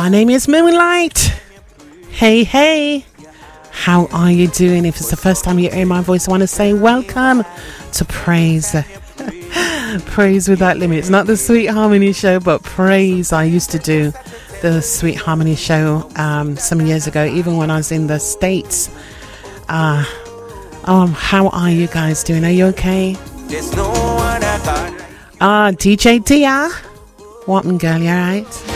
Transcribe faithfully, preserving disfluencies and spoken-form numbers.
My name is Moonlight. Hey, hey. How are you doing? If it's the first time you're hearing my voice, I want to say welcome to Praise. Praise Without Limits. Not the Sweet Harmony Show, but Praise. I used to do the Sweet Harmony Show um, some years ago, even when I was in the States. Uh, um, how are you guys doing? Are you okay? Ah, uh, D J Dia. What, girl, you alright?